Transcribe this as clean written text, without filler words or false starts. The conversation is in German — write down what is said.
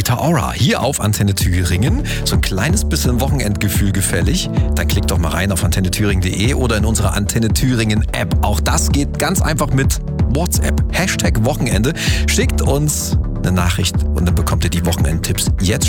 Rita Ora hier auf Antenne Thüringen. So ein kleines bisschen Wochenendgefühl gefällig. Dann klickt doch mal rein auf antennethüringen.de oder in unsere Antenne Thüringen App. Auch das geht ganz einfach mit WhatsApp. #Wochenende. Schickt uns eine Nachricht und dann bekommt ihr die Wochenendtipps jetzt